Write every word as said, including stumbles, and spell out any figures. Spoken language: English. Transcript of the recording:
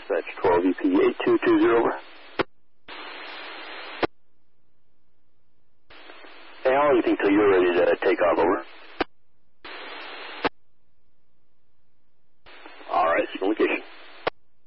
Dispatch twelve E P eight two two zero, over. Hey, how long do you think till you're ready to take off, over? All right, location.